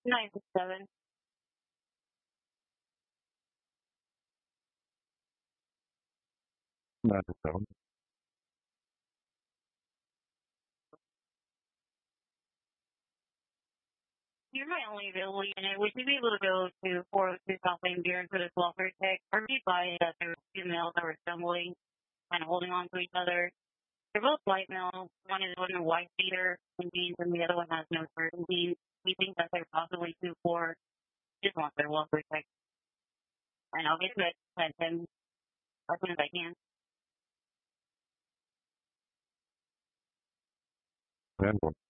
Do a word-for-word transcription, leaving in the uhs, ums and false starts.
nine six seven. nine six seven. You're my only available unit. Would you be able to go to four oh two South Lane Beer for this welfare check? Are you by that there were two males that were assembling and holding on to each other? They're both white males. One is wearing a white beater and jeans, and the other one has no shirt and jeans. We think that they're possibly two four. Just want their welfare check. And I'll get to it at ten as soon as I can. ten one.